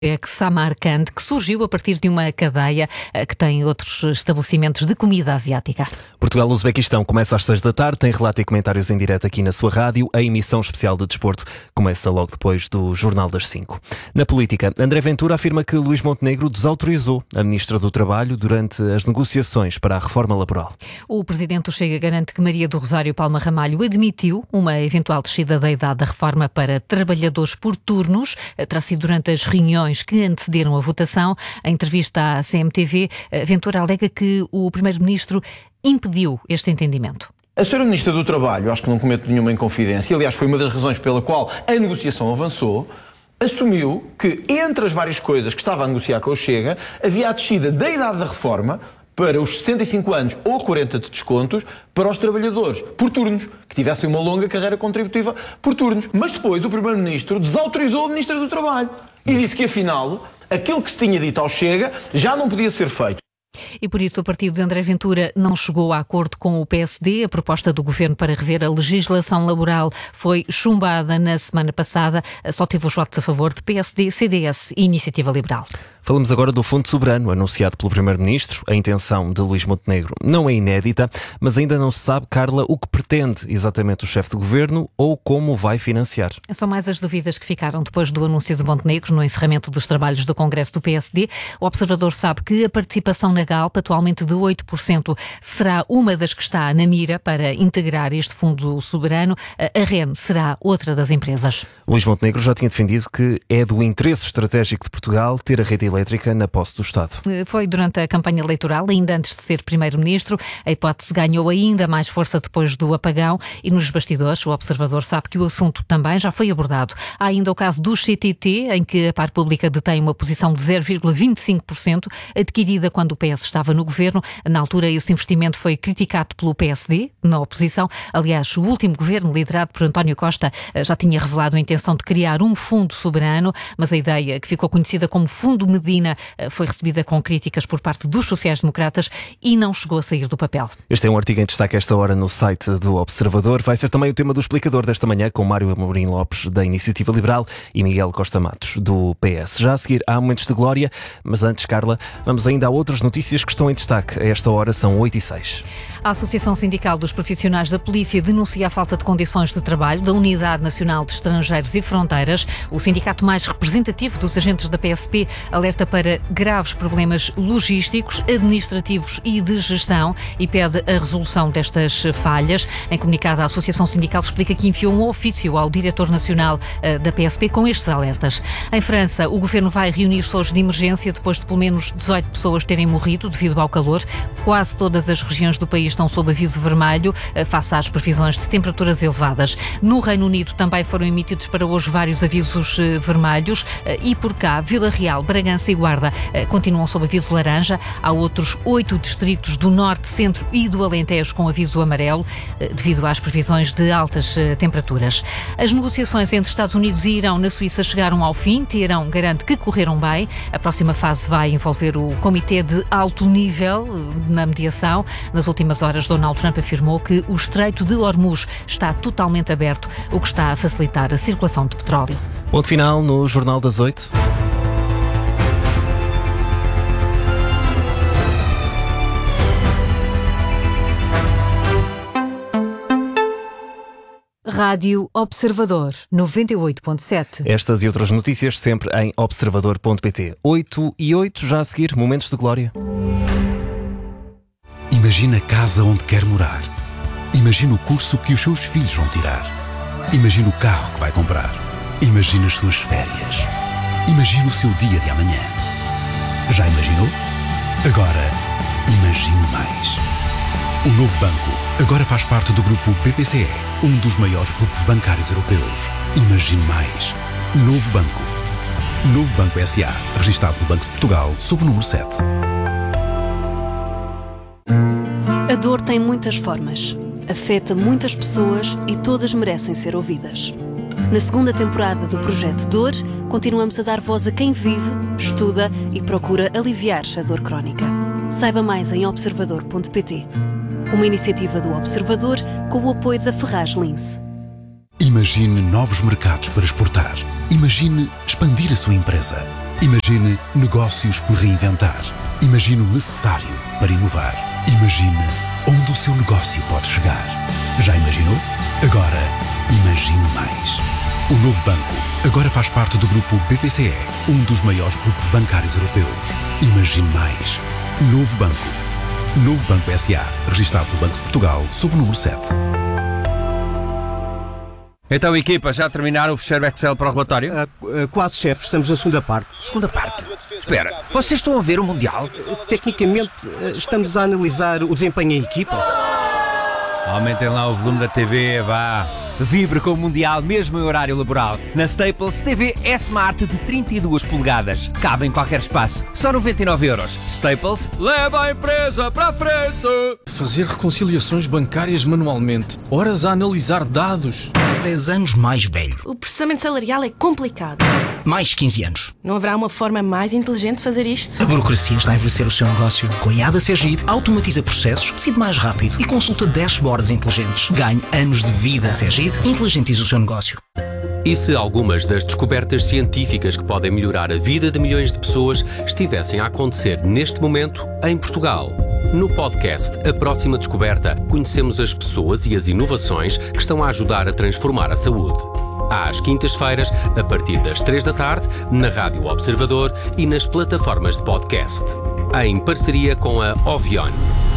Samarkand, que surgiu a partir de uma cadeia que tem outros estabelecimentos de comida asiática. Portugal-Uzbequistão começa às 6 da tarde, tem relato e comentários em direto aqui na sua rádio. A emissão especial de desporto começa logo depois do Jornal das 5. Na política, André Ventura afirma que Luís Montenegro desautorizou a Ministra do Trabalho durante as negociações para a reforma laboral. O Presidente do Chega garante que Maria do Rosário Palma Ramalho admitiu uma eventual descida da idade da reforma para trabalhadores por turnos. Terá sido durante as reuniões que antecederam a votação. Em entrevista à CMTV, Ventura alega que o Primeiro-Ministro impediu este entendimento. A Sra. Ministra do Trabalho, acho que não cometo nenhuma inconfidência, aliás foi uma das razões pela qual a negociação avançou, assumiu que entre as várias coisas que estava a negociar com o Chega, havia a descida da idade da reforma para os 65 anos ou 40 de descontos para os trabalhadores por turnos, que tivessem uma longa carreira contributiva por turnos. Mas depois o Primeiro-Ministro desautorizou a Ministra do Trabalho e disse que, afinal, aquilo que se tinha dito ao Chega já não podia ser feito. E por isso o partido de André Ventura não chegou a acordo com o PSD. A proposta do Governo para rever a legislação laboral foi chumbada na semana passada. Só teve os votos a favor de PSD, CDS e Iniciativa Liberal. Falamos agora do Fundo Soberano, anunciado pelo Primeiro-Ministro. A intenção de Luís Montenegro não é inédita, mas ainda não se sabe, Carla, o que pretende exatamente o chefe de governo ou como vai financiar. São mais as dúvidas que ficaram depois do anúncio de Montenegro no encerramento dos trabalhos do Congresso do PSD. O Observador sabe que a participação na Galp, atualmente de 8%, será uma das que está na mira para integrar este Fundo Soberano. A REN será outra das empresas. Luís Montenegro já tinha defendido que é do interesse estratégico de Portugal ter a rede elétrica na posse do Estado. Foi durante a campanha eleitoral, ainda antes de ser Primeiro-Ministro. A hipótese ganhou ainda mais força depois do apagão e nos bastidores o Observador sabe que o assunto também já foi abordado. Há ainda o caso do CTT, em que a Par Pública detém uma posição de 0,25%, adquirida quando o PS estava no governo. Na altura, esse investimento foi criticado pelo PSD, na oposição. Aliás, o último governo, liderado por António Costa, já tinha revelado a intenção de criar um fundo soberano, mas a ideia, que ficou conhecida como Fundo Medina, foi recebida com críticas por parte dos sociais-democratas e não chegou a sair do papel. Este é um artigo em destaque esta hora no site do Observador. Vai ser também o tema do Explicador desta manhã, com Mário Amorim Lopes, da Iniciativa Liberal, e Miguel Costa Matos, do PS. Já a seguir há momentos de glória, mas antes, Carla, vamos ainda a outras notícias que estão em destaque. A esta hora são 8h06. A Associação Sindical dos Profissionais da Polícia denuncia a falta de condições de trabalho da Unidade Nacional de Estrangeiros e Fronteiras. O sindicato mais representativo dos agentes da PSP alerta para graves problemas logísticos, administrativos e de gestão e pede a resolução destas falhas. Em comunicado, a Associação Sindical explica que enviou um ofício ao Diretor Nacional da PSP com estes alertas. Em França, o governo vai reunir-se hoje de emergência depois de pelo menos 18 pessoas terem morrido devido ao calor. Quase todas as regiões do país estão sob aviso vermelho, face às previsões de temperaturas elevadas. No Reino Unido também foram emitidos para hoje vários avisos vermelhos e por cá, Vila Real, Bragança e Guarda continuam sob aviso laranja. Há outros 8 distritos do Norte, Centro e do Alentejo com aviso amarelo, devido às previsões de altas temperaturas. As negociações entre Estados Unidos e Irão na Suíça chegaram ao fim. Teherão garante que correram bem. A próxima fase vai envolver o Comitê de Alto Nível na mediação. Nas últimas horas, Donald Trump afirmou que o Estreito de Hormuz está totalmente aberto, o que está a facilitar a circulação de petróleo. Ponto final no Jornal das 8. Rádio Observador 98.7. Estas e outras notícias sempre em observador.pt. 8h08, já a seguir, momentos de glória. Imagina a casa onde quer morar. Imagina o curso que os seus filhos vão tirar. Imagina o carro que vai comprar. Imagina as suas férias. Imagina o seu dia de amanhã. Já imaginou? Agora, imagine mais. O Novo Banco agora faz parte do grupo BPCE, um dos maiores grupos bancários europeus. Imagine mais. Novo Banco. Novo Banco S.A., registado no Banco de Portugal, sob o número 7. A dor tem muitas formas, afeta muitas pessoas e todas merecem ser ouvidas. Na segunda temporada do Projeto Dor, continuamos a dar voz a quem vive, estuda e procura aliviar a dor crónica. Saiba mais em observador.pt. Uma iniciativa do Observador com o apoio da Ferraz Lince. Imagine novos mercados para exportar. Imagine expandir a sua empresa. Imagine negócios por reinventar. Imagine o necessário para inovar. Imagine onde o seu negócio pode chegar. Já imaginou? Agora, imagine mais. O novo banco agora faz parte do grupo BPCE, um dos maiores grupos bancários europeus. Imagine mais. Novo banco. Novo Banco S.A. Registado pelo Banco de Portugal, sob o número 7. Então, equipa, já terminaram o fecheiro Excel para o relatório? Quase, chefe. Estamos na segunda parte. Segunda parte? Espera, vocês estão a ver o Mundial? Tecnicamente, estamos a analisar o desempenho em equipa. Aumentem lá o volume da TV, vá. Vibre com o Mundial mesmo em horário laboral. Na Staples, TV S-Smart de 32 polegadas. Cabe em qualquer espaço. Só 99€. Staples, leva a empresa para a frente! Fazer reconciliações bancárias manualmente. Horas a analisar dados. 10 anos mais velho. O processamento salarial é complicado. Mais 15 anos. Não haverá uma forma mais inteligente de fazer isto? A burocracia está a envelhecer o seu negócio. Com a IADA Segid, automatiza processos, decide mais rápido e consulta dashboards inteligentes. Ganhe anos de vida. Segid, inteligentiza o seu negócio. E se algumas das descobertas científicas que podem melhorar a vida de milhões de pessoas estivessem a acontecer neste momento em Portugal? No podcast A Próxima Descoberta, conhecemos as pessoas e as inovações que estão a ajudar a transformar a saúde. Às quintas-feiras, a partir das 3 da tarde, na Rádio Observador e nas plataformas de podcast. Em parceria com a Ovion.